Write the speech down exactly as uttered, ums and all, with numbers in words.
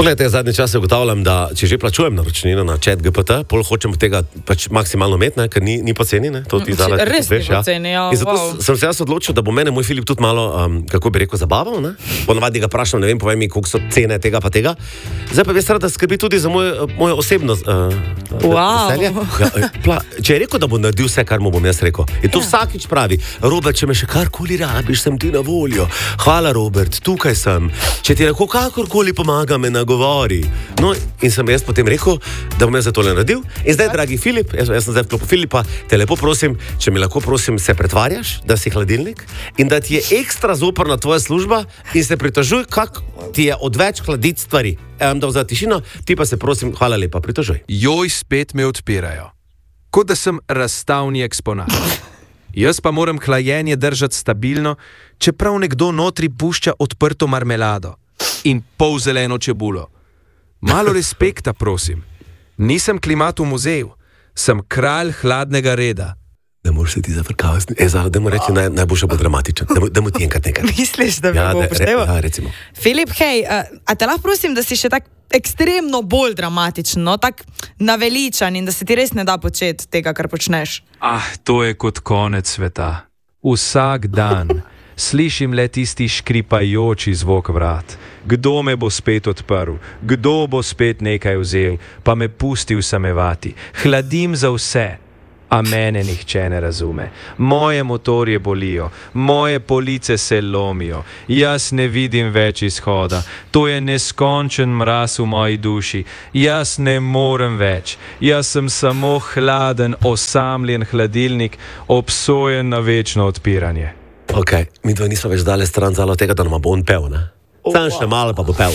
Poglejte, zadnje čase ugotavljam, da če že plačujem naročnino na chat G P T, pol hočem tega pač maksimalno imeti, ne, ker ni, ni poceni, ne, to ti dala. Res ni poceni, ja. In zato Wow. sem se jaz odločil, da bo mene moj Filip tudi malo, um, kako bi rekel, zabaval, ne. Ponavadi ga vprašam, ne vem, povej mi, koliko so cene tega pa tega. Zdaj pa bi se rad, da skrbi tudi za moje, moje osebno uh, Wow. veselje. Ja, pla, če je rekel, da bo naredil vse, kar mu bom jaz rekel. In to Ja. vsakič pravi, Robert, če me še karkoli rabiš, sem ti na voljo. Hvala, Robert, tukaj sem. Če ti lahko kakorkoli pomaga, me nagovori. No, in sem jaz potem rekel, da bom jaz za tole naredil. In zdaj, dragi Filip, jaz, jaz sem zdaj v klopu Filipa, te lepo prosim, če mi lahko prosim se pretvarjaš, da si hladilnik in da ti je ekstra zoprna tvoja služba in se pritožuj, kak ti je odveč hladiti stvari. Evam dal za tišino, ti pa se prosim, hvala lepa, pritožuj. Joj, spet me odpirajo. Kot da sem razstavni eksponat. Jaz pa moram hlajenje držati stabilno, čeprav nekdo notri pušča odprto marmelado in pol zeleno čebulo. Malo respekta, prosim. Nisem klimat v muzeju, sem kralj hladnega reda. Ne moreš se ti zafrkavati. E, zdaj, da mu reči, naj, najboljše bo dramatičen. Da mu, da mu ti enkrat nekaj. Misliš, da bi Ja, ja, da- upošteval? ja, recimo. Filip, hej, a, a te lahko prosim, da si še tak ekstremno bolj dramatičen, no? Tak naveličan in da se ti res ne da početi tega, kar počneš. Ah, to je kot konec sveta. Vsak dan slišim le tisti škripajoči zvok vrat. Kdo me bo spet odprl, kdo bo spet nekaj vzel, pa me pustil samevati. Hladim za vse, a mene nihče ne razume. Moje motorje bolijo, moje police se lomijo, jaz ne vidim več izhoda. To je neskončen mraz v moji duši, jaz ne morem več. Jaz sem samo hladen, osamljen hladilnik, obsojen na večno odpiranje. Ok, mi dva nismo več dale stran zalo tega, da nam bo on pel, ne? Sam še malo pa bo pel.